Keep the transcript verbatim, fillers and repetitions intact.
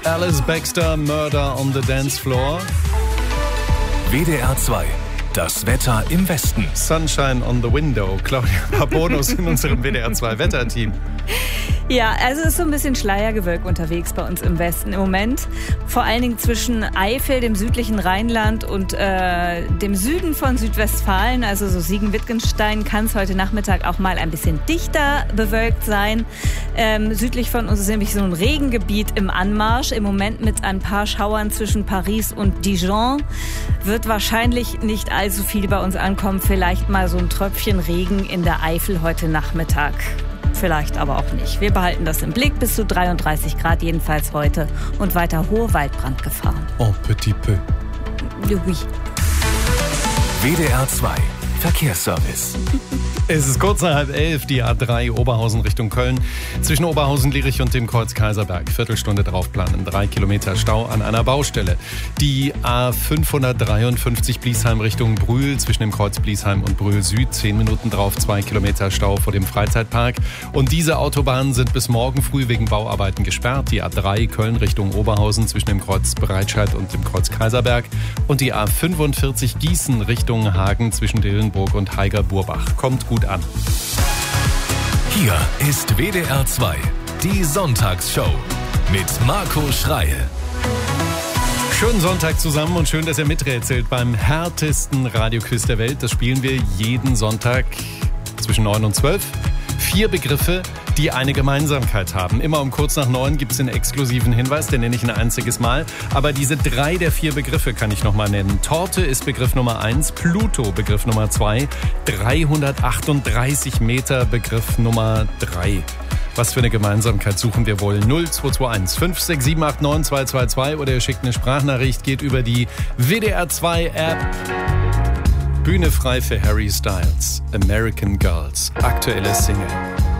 Alice Baxter, Murder on the Dance Floor. W D R zwei. Das Wetter im Westen. Sunshine on the Window. Claudia, ein paar Bonus in unserem W D R zwei Wetterteam. Ja, also es ist so ein bisschen Schleiergewölk unterwegs bei uns im Westen im Moment. Vor allen Dingen zwischen Eifel, dem südlichen Rheinland und äh, dem Süden von Südwestfalen, also so Siegen-Wittgenstein, kann es heute Nachmittag auch mal ein bisschen dichter bewölkt sein. Ähm, südlich von uns ist nämlich so ein Regengebiet im Anmarsch, im Moment mit ein paar Schauern zwischen Paris und Dijon. Wird wahrscheinlich nicht allzu viel bei uns ankommen, vielleicht mal so ein Tröpfchen Regen in der Eifel heute Nachmittag. Vielleicht aber auch nicht. Wir behalten das im Blick. Bis zu dreiunddreißig Grad jedenfalls heute und weiter hohe Waldbrandgefahr. Oh, petit peu. Oui. W D R zwei. Verkehrsservice. Es ist kurz nach halb elf, die A drei Oberhausen Richtung Köln. Zwischen Oberhausen, Lierich und dem Kreuz Kaiserberg. Viertelstunde draufplanen. Drei Kilometer Stau an einer Baustelle. Die A fünfhundertdreiundfünfzig Bliesheim Richtung Brühl. Zwischen dem Kreuz Bliesheim und Brühl Süd. Zehn Minuten drauf. Zwei Kilometer Stau vor dem Freizeitpark. Und diese Autobahnen sind bis morgen früh wegen Bauarbeiten gesperrt. Die A drei Köln Richtung Oberhausen zwischen dem Kreuz Breitscheid und dem Kreuz Kaiserberg. Und die A fünfundvierzig Gießen Richtung Hagen zwischen Dillenburg und Haiger-Burbach. Kommt gut an. Hier ist W D R zwei, die Sonntagsshow mit Marco Schreil. Schönen Sonntag zusammen und schön, dass ihr miträtselt beim härtesten Radioquiz der Welt. Das spielen wir jeden Sonntag zwischen neun und zwölf. Vier Begriffe, die eine Gemeinsamkeit haben. Immer um kurz nach neun gibt es einen exklusiven Hinweis, den nenne ich ein einziges Mal. Aber diese drei der vier Begriffe kann ich nochmal nennen. Torte ist Begriff Nummer eins, Pluto Begriff Nummer zwei, dreihundertachtunddreißig Meter Begriff Nummer drei. Was für eine Gemeinsamkeit suchen wir wohl? null zwei zwei eins fünf sechs sieben acht neun zwei zwei zwei oder ihr schickt eine Sprachnachricht, geht über die W D R zwei App. Bühne frei für Harry Styles, American Girls, aktuelle Single.